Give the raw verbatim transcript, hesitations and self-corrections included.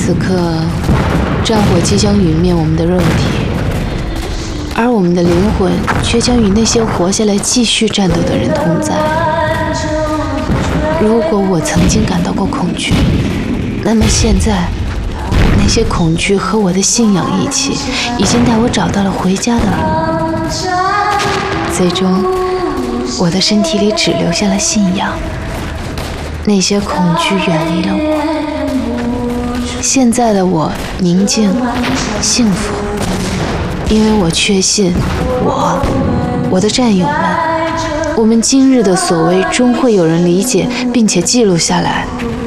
此刻，战火即将陨灭我们的肉体，而我们的灵魂却将与那些活下来继续战斗的人同在。如果我曾经感到过恐惧，那么现在，那些恐惧和我的信仰一起，已经带我找到了回家的路。最终，我的身体里只留下了信仰，那些恐惧远离了我。现在的我宁静、幸福，因为我确信，我、我的战友们，我们今日的所为终会有人理解，并且记录下来。